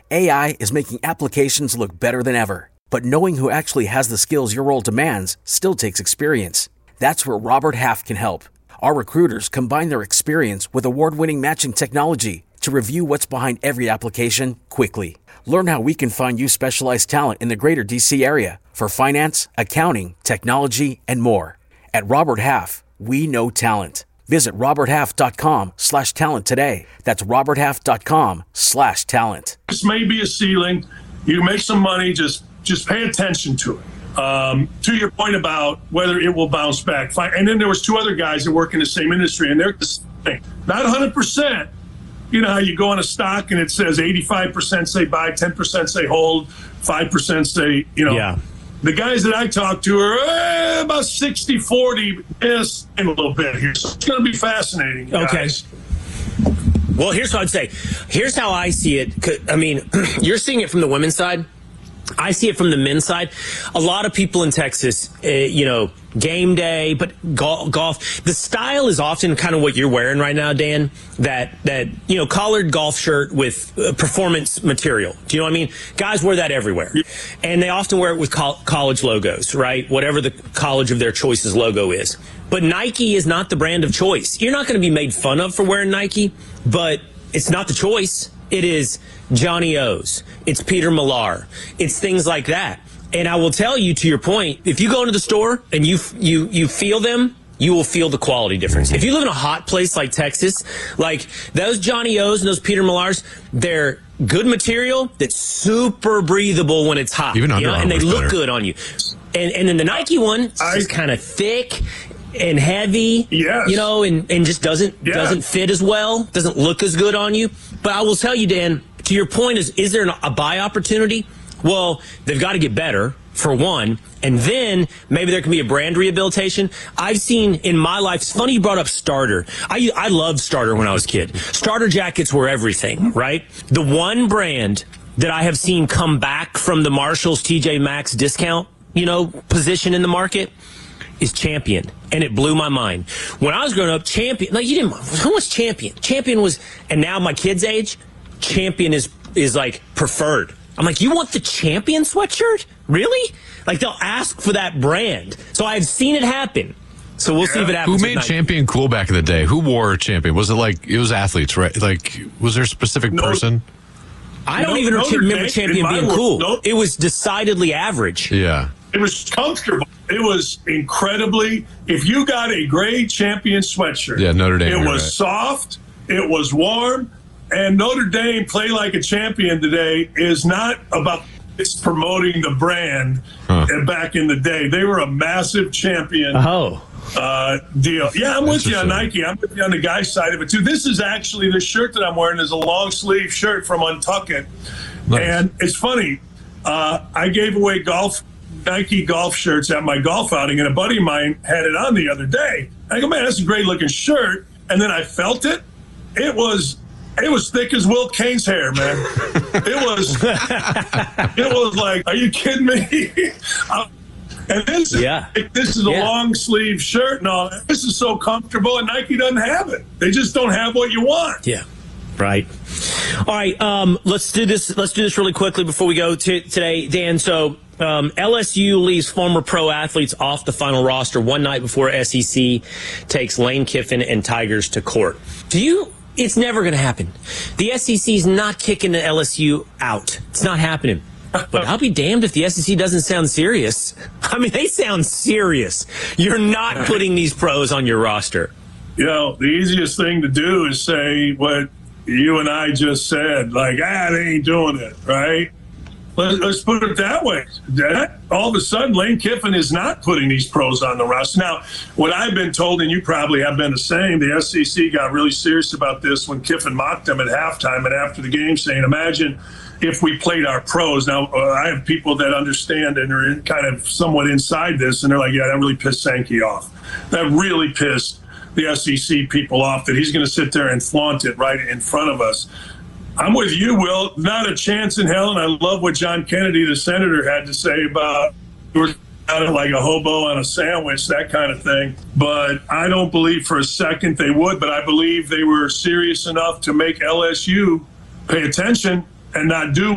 AI is making applications look better than ever. But knowing who actually has the skills your role demands still takes experience. That's where Robert Half can help. Our recruiters combine their experience with award-winning matching technology to review what's behind every application quickly. Learn how we can find you specialized talent in the greater DC area for finance, accounting, technology, and more. At Robert Half, we know talent. Visit roberthalf.com/talent today. That's roberthalf.com/talent. This may be a ceiling. You make some money, just pay attention to it. To your point about whether it will bounce back. Fine. And then there was two other guys that work in the same industry, and they're the same. Not 100%. You know how you go on a stock and it says 85% say buy, 10% say hold, 5% say, Yeah. The guys that I talk to are about 60-40, yes, in a little bit here. So it's going to be fascinating, guys. Okay. Well, here's what I'd say. Here's how I see it. I mean, you're seeing it from the women's side. I see it from the men's side. A lot of people in Texas, game day, but golf. The style is often kind of what you're wearing right now, Dan. That collared golf shirt with performance material. Do you know what I mean? Guys wear that everywhere, and they often wear it with college logos, right? Whatever the college of their choice's logo is. But Nike is not the brand of choice. You're not going to be made fun of for wearing Nike, but it's not the choice. It is Johnny O's. It's Peter Millar. It's things like that. And I will tell you, to your point, if you go into the store and you feel them, you will feel the quality difference. If you live in a hot place like Texas, like those Johnny O's and those Peter Millars, they're good material that's super breathable when it's hot. Even Under and they Armour's look better. good on you. And then the Nike one is kind of thick and heavy, Yes. and just doesn't fit as well, doesn't look as good on you. But I will tell you, Dan, to your point, is there a buy opportunity? Well, they've got to get better, for one, and then maybe there can be a brand rehabilitation. I've seen in my life, it's funny you brought up Starter. I loved Starter when I was a kid. Starter jackets were everything, right? The one brand that I have seen come back from the Marshalls TJ Maxx discount, position in the market is Champion, and it blew my mind. When I was growing up, Champion, who was Champion? Champion was, and now my kids' age, Champion is like preferred. I'm like, you want the Champion sweatshirt? Really? Like, they'll ask for that brand. So I've seen it happen. So we'll see if it happens. Who made Champion cool back in the day? Who wore Champion? Was it it was athletes, right? Like, was there a specific person? I don't even remember Champion being cool. It was decidedly average. Yeah. It was comfortable. It was incredibly, if you got a gray Champion sweatshirt, Notre Dame. It was soft, it was warm, and Notre Dame Play Like a Champion today is not about it's promoting the brand. Back in the day, they were a massive Champion deal. Yeah, I'm with you on Nike. I'm with you on the guy's side of it too. This is actually the shirt that I'm wearing is a long sleeve shirt from Untuck It. Nice. And it's funny. I gave away Nike golf shirts at my golf outing, and a buddy of mine had it on the other day. I go, man, that's a great looking shirt. And then I felt it. It was thick as Will Kane's hair, man. It was like, are you kidding me? And this is a long sleeve shirt and all. This is so comfortable, and Nike doesn't have it. They just don't have what you want. Yeah. Right. All right. Let's do this. Let's do this really quickly before we go today, Dan. So LSU leaves former pro athletes off the final roster one night before SEC takes Lane Kiffin and Tigers to court. It's never going to happen. The SEC is not kicking the LSU out. It's not happening. But I'll be damned if the SEC doesn't sound serious. I mean, they sound serious. You're not putting these pros on your roster. The easiest thing to do is say what you and I just said, like, they ain't doing it, right? Let's put it that way. All of a sudden, Lane Kiffin is not putting these pros on the roster. Now, what I've been told, and you probably have been the same, the SEC got really serious about this when Kiffin mocked them at halftime and after the game, saying, imagine if we played our pros. Now, I have people that understand and are kind of somewhat inside this, and they're like, yeah, that really pissed Sankey off. That really pissed the SEC people off, that he's going to sit there and flaunt it right in front of us. I'm with you, Will. Not a chance in hell, and I love what John Kennedy, the senator, had to say about we're kind of like a hobo on a sandwich, that kind of thing. But I don't believe for a second they would, but I believe they were serious enough to make LSU pay attention and not do